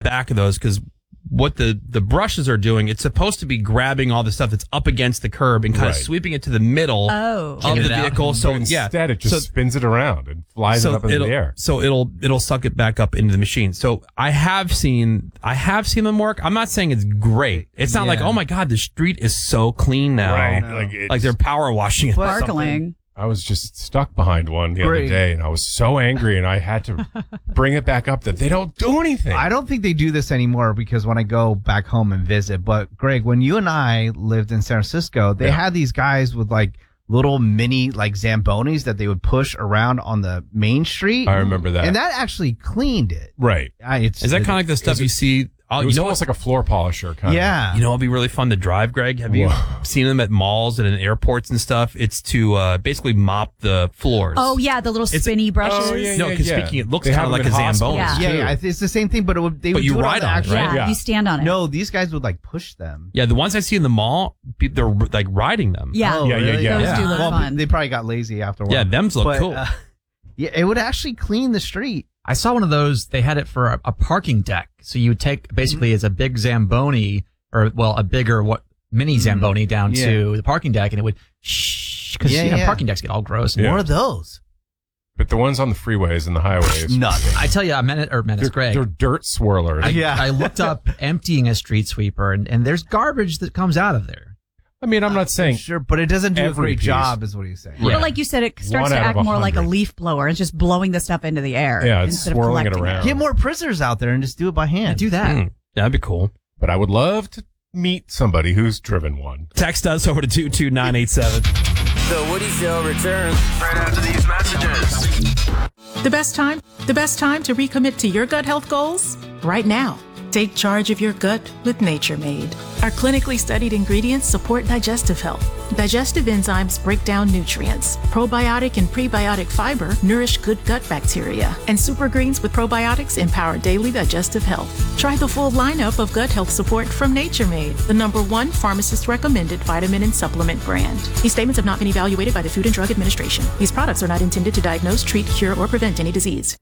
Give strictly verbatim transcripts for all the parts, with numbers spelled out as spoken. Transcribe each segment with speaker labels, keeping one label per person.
Speaker 1: back of those because what the, the brushes are doing, it's supposed to be grabbing all the stuff that's up against the curb and kind
Speaker 2: right.
Speaker 1: of sweeping it to the middle
Speaker 3: oh.
Speaker 1: of the vehicle. So
Speaker 2: but
Speaker 1: yeah,
Speaker 2: instead it just
Speaker 1: so,
Speaker 2: spins it around and flies
Speaker 1: so
Speaker 2: it up into the air.
Speaker 1: So it'll it'll suck it back up into the machine. So I have seen I have seen them work. I'm not saying it's great. It's not
Speaker 4: yeah.
Speaker 1: like, oh my God, the street is so clean now.
Speaker 2: Right.
Speaker 1: No.
Speaker 2: Like, it's,
Speaker 1: like they're power washing it.
Speaker 3: Sparkling.
Speaker 2: I was just stuck behind one the
Speaker 4: Great.
Speaker 2: other day, and I was so angry, and I had to bring it back up that they don't do anything.
Speaker 4: I don't think they do this anymore because when I go back home and visit, but Greg, when you and I lived in San Francisco, they
Speaker 2: Yeah.
Speaker 4: had these guys with like little mini like Zambonis that they would push around on the main street.
Speaker 2: I remember that.
Speaker 4: And that actually cleaned it.
Speaker 2: Right.
Speaker 4: I, it's,
Speaker 1: Is that kind of like the stuff
Speaker 2: it-
Speaker 1: you see?
Speaker 2: It was almost like a floor polisher kind
Speaker 4: yeah.
Speaker 2: of.
Speaker 1: You know, it'll be really fun to drive, Greg. Have you
Speaker 2: Whoa.
Speaker 1: seen them at malls and in airports and stuff? It's to uh, basically mop the floors.
Speaker 3: Oh, yeah, the little
Speaker 1: It's-
Speaker 3: spinny brushes.
Speaker 2: Oh, yeah,
Speaker 1: No,
Speaker 2: yeah,
Speaker 1: because
Speaker 2: yeah.
Speaker 1: speaking, it looks
Speaker 2: They
Speaker 1: kind of
Speaker 2: have
Speaker 1: like
Speaker 2: them
Speaker 1: a
Speaker 2: in hospitals,
Speaker 3: Yeah.
Speaker 4: Yeah,
Speaker 2: too.
Speaker 4: yeah, it's the same thing, but it would, they
Speaker 1: But
Speaker 4: would
Speaker 1: you
Speaker 4: do it
Speaker 1: ride
Speaker 4: on,
Speaker 1: on
Speaker 4: the
Speaker 1: it,
Speaker 4: actual,
Speaker 1: right?
Speaker 3: Yeah,
Speaker 2: Yeah.
Speaker 3: you stand on it.
Speaker 4: No, these guys would like push them.
Speaker 1: Yeah, the ones I see in the mall, pe- they're like riding them.
Speaker 3: Yeah.
Speaker 4: Oh,
Speaker 2: Yeah, yeah,
Speaker 4: really?
Speaker 2: yeah.
Speaker 3: Those
Speaker 1: Yeah.
Speaker 3: do look
Speaker 4: Well,
Speaker 3: fun.
Speaker 4: they probably got lazy after a while.
Speaker 1: Yeah, them's look
Speaker 4: But,
Speaker 1: cool.
Speaker 4: uh, yeah, it would actually clean the street.
Speaker 5: I saw one of those. They had it for a, a parking deck. So you would take basically it's a big Zamboni or well a bigger what mini Zamboni down
Speaker 4: Yeah.
Speaker 5: to the parking deck, and it would shh because
Speaker 4: Yeah,
Speaker 5: you know,
Speaker 4: yeah.
Speaker 5: parking decks get all gross.
Speaker 2: Yeah.
Speaker 4: More of those.
Speaker 2: But the ones on the freeways and the highways,
Speaker 4: Nothing.
Speaker 5: I tell you, a minute or minutes,
Speaker 2: they're,
Speaker 5: Greg.
Speaker 2: they're dirt swirlers.
Speaker 5: I,
Speaker 4: Yeah.
Speaker 5: I looked up emptying a street sweeper, and, and there's garbage that comes out of there.
Speaker 2: I mean, I'm not saying
Speaker 4: Sure, but it doesn't do a
Speaker 2: every
Speaker 4: great
Speaker 2: piece.
Speaker 4: job, is what he's saying.
Speaker 5: Yeah.
Speaker 3: But like you said, it starts
Speaker 2: One
Speaker 3: to
Speaker 2: out of
Speaker 3: act
Speaker 2: a
Speaker 3: more like a
Speaker 2: hundred.
Speaker 3: leaf blower. It's just blowing the stuff into the air.
Speaker 2: Yeah, it's
Speaker 3: instead
Speaker 2: swirling
Speaker 3: of
Speaker 2: it
Speaker 3: collecting
Speaker 2: around.
Speaker 4: Get more prisoners out there and just do it by hand.
Speaker 5: Do that.
Speaker 1: Mm, that'd be cool.
Speaker 2: But I would love to meet somebody who's driven one.
Speaker 1: Text us over to two two nine eight seven.
Speaker 6: The Woody Show returns right after these messages.
Speaker 7: The best time? The best time to recommit to your gut health goals? Right now. Take charge of your gut with Nature Made. Our clinically studied ingredients support digestive health. Digestive enzymes break down nutrients. Probiotic and prebiotic fiber nourish good gut bacteria. And super greens with probiotics empower daily digestive health. Try the full lineup of gut health support from Nature Made, the number one pharmacist recommended vitamin and supplement brand. These statements have not been evaluated by the Food and Drug Administration. These products are not intended to diagnose, treat, cure, or prevent any disease.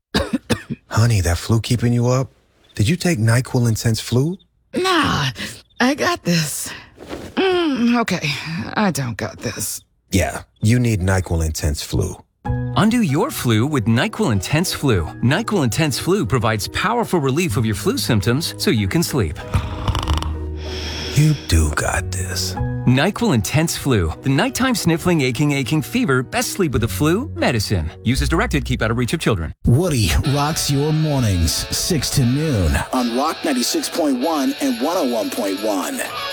Speaker 8: Honey, that flu keeping you up? Did you take NyQuil Intense Flu?
Speaker 9: Nah, I got this. Mm, okay, I don't got this.
Speaker 8: Yeah, you need NyQuil Intense Flu.
Speaker 10: Undo your flu with NyQuil Intense Flu. NyQuil Intense Flu provides powerful relief of your flu symptoms so you can sleep.
Speaker 8: You do got this.
Speaker 10: NyQuil Intense Flu. The nighttime sniffling, aching, aching fever. Best sleep with the flu medicine. Use as directed. Keep out of reach of children.
Speaker 11: Woody rocks your mornings, six to noon on Rock ninety-six point one and one oh one point one.